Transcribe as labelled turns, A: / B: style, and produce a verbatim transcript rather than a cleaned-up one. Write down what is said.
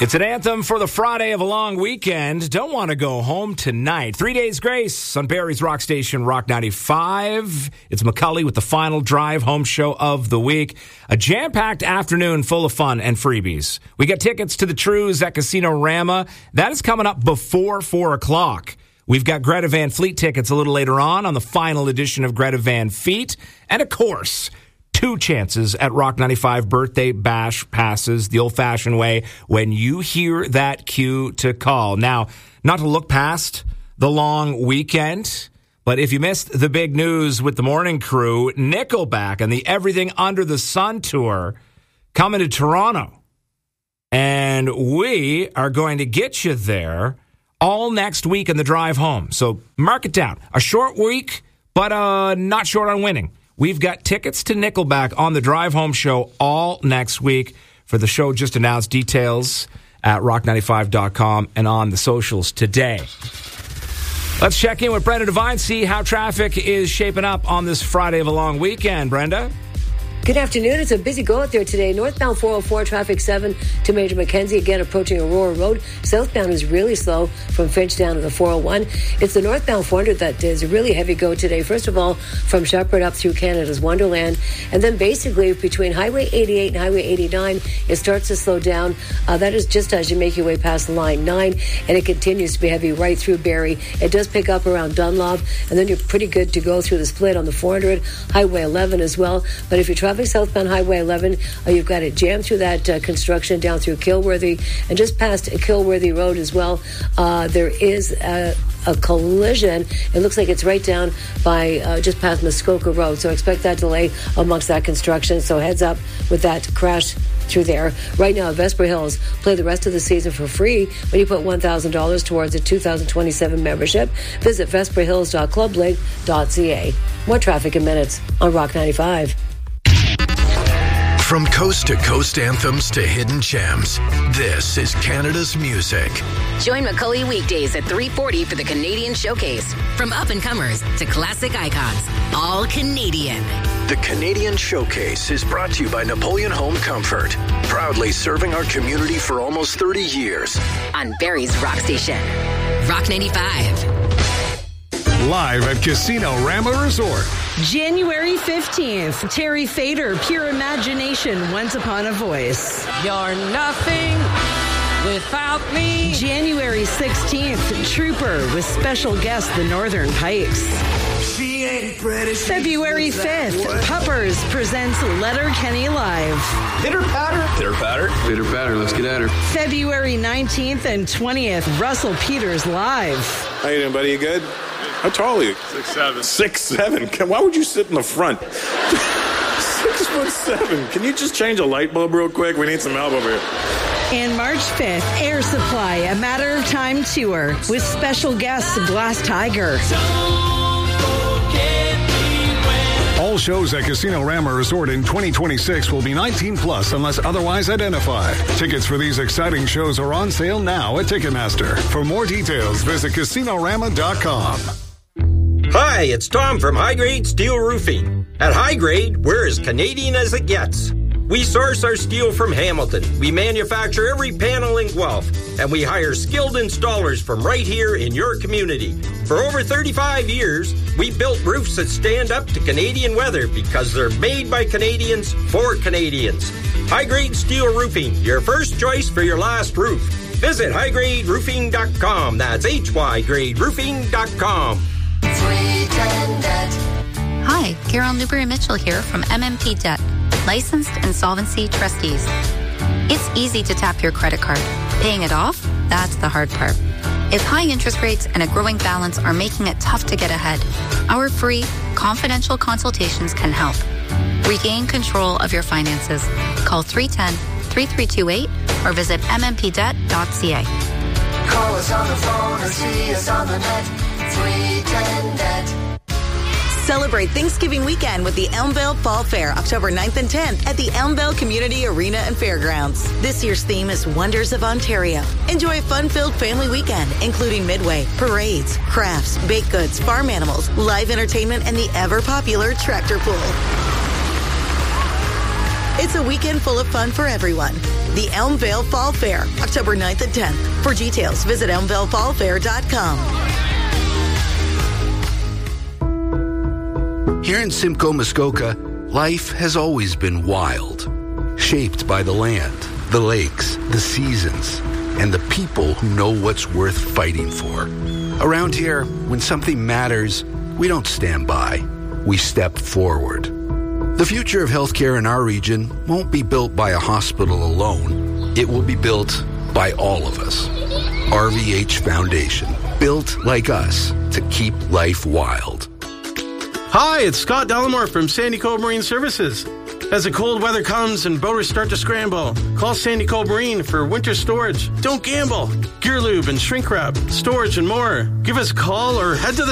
A: It's an anthem for the Friday of a long weekend. Don't want to go home tonight. Three Days Grace on Barrie's Rock Station, Rock ninety-five. It's McCully with the final drive home show of the week. A jam-packed afternoon full of fun and freebies. We got tickets to the Trues at Casino Rama. That is coming up before four o'clock. We've got Greta Van Fleet tickets a little later on on the final edition of Greta Van Fleet. And of course, two chances at Rock ninety-five birthday bash passes the old-fashioned way when you hear that cue to call. Now, not to look past the long weekend, but if you missed the big news with the morning crew, Nickelback and the Everything Under the Sun tour coming to Toronto. And we are going to get you there all next week in the drive home. So mark it down. A short week, but uh, not short on winning. We've got tickets to Nickelback on the Drive Home show all next week. For the show just announced, details at rock ninety-five dot com and on the socials today. Let's check in with Brenda Devine, see how traffic is shaping up on this Friday of a long weekend. Brenda?
B: Good afternoon. It's a busy go out there today. Northbound four oh four, traffic seven to Major Mackenzie, again approaching Aurora Road. Southbound is really slow from Finch down to the four oh one. It's the northbound four hundred that is a really heavy go today. First of all, from Shepherd up through Canada's Wonderland. And then basically between Highway eighty-eight and Highway eighty-nine, it starts to slow down. Uh, that is just as you make your way past Line nine, and it continues to be heavy right through Barrie. It does pick up around Dunlop, and then you're pretty good to go through the split on the four hundred, Highway eleven as well. But if you're traveling southbound Highway eleven, uh, you've got it jammed through that uh, construction down through Kilworthy, and just past Kilworthy Road as well. Uh, there is a, a collision. It looks like it's right down by uh, just past Muskoka Road, so expect that delay amongst that construction. So heads up with that crash through there. Right now, Vesper Hills play the rest of the season for free when you put one thousand dollars towards a two thousand twenty-seven membership. Visit vesper hills dot club link dot c a. More traffic in minutes on Rock ninety-five.
C: From coast to coast anthems to hidden gems, this is Canada's music.
D: Join McCully weekdays at three forty for the Canadian Showcase. From up-and-comers to classic icons, all Canadian.
C: The Canadian Showcase is brought to you by Napoleon Home Comfort, proudly serving our community for almost thirty years.
D: On Barrie's Rock Station, Rock ninety-five.
E: Live at Casino Rama Resort.
F: January fifteenth, Terry Fader, Pure Imagination, Once Upon a Voice.
G: You're nothing without me.
F: January sixteenth, Trooper with special guest The Northern Pikes.
G: She ain't pretty.
F: February fifth, Puppers presents Letterkenny Live.
H: Pitter patter. Pitter patter. Pitter patter. Let's get at her.
F: February nineteenth and twentieth, Russell Peters Live.
I: How you doing, buddy? You good? How tall are you?
J: Six seven.
I: Six seven. Why would you sit in the front? Six foot seven. Can you just change a light bulb real quick? We need some help over here.
F: And March fifth, Air Supply, A Matter of Time tour with special guest Blast Tiger.
E: All shows at Casino Rama Resort in twenty twenty-six will be nineteen plus unless otherwise identified. Tickets for these exciting shows are on sale now at Ticketmaster. For more details, visit casino rama dot com.
K: Hi, it's Tom from High Grade Steel Roofing. At High Grade, we're as Canadian as it gets. We source our steel from Hamilton. We manufacture every panel in Guelph. And we hire skilled installers from right here in your community. For over thirty-five years, we built roofs that stand up to Canadian weather because they're made by Canadians for Canadians. High Grade Steel Roofing, your first choice for your last roof. Visit high grade roofing dot com. That's H Y grade roofing dot com.
L: Hi, Carol Newberry Mitchell here from M M P Debt, licensed insolvency trustees. It's easy to tap your credit card. Paying it off? That's the hard part. If high interest rates and a growing balance are making it tough to get ahead, our free, confidential consultations can help. Regain control of your finances. Call three one zero, three three two eight or visit m m p debt dot c a.
M: Call us on the phone or see us on the net. three ten net.
N: Celebrate Thanksgiving weekend with the Elmvale Fall Fair, October ninth and tenth at the Elmvale Community Arena and Fairgrounds. This year's theme is Wonders of Ontario. Enjoy a fun-filled family weekend, including midway, parades, crafts, baked goods, farm animals, live entertainment, and the ever-popular tractor pull. It's a weekend full of fun for everyone. The Elmvale Fall Fair, October ninth and tenth. For details, visit elmvale fall fair dot com.
J: Here in Simcoe, Muskoka, life has always been wild, shaped by the land, the lakes, the seasons, and the people who know what's worth fighting for. Around here, when something matters, we don't stand by. We step forward. The future of healthcare in our region won't be built by a hospital alone. It will be built by all of us. R V H Foundation, built like us to keep life wild.
O: Hi, it's Scott Delamore from Sandy Cove Marine Services. As the cold weather comes and boaters start to scramble, call Sandy Cove Marine for winter storage. Don't gamble. Gear lube and shrink wrap, storage and more. Give us a call or head to the